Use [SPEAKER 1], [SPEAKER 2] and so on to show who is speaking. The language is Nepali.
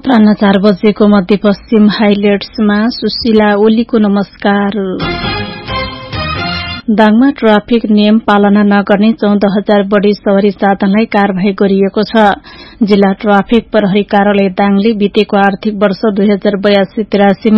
[SPEAKER 1] अपराह्न 4 बजेको मध्यपश्चिम हाइलाइट्समा सुशीला ओलीको नमस्कार। दाङमा ट्राफिक नियम पालना नगर्ने 14,000 बढ़ी सवारी साधनलाई कारवाही गरिएको छ। जिल्ला ट्राफिक प्रहरी कार्यालय दाङले बितेको आर्थिक वर्ष 2082-83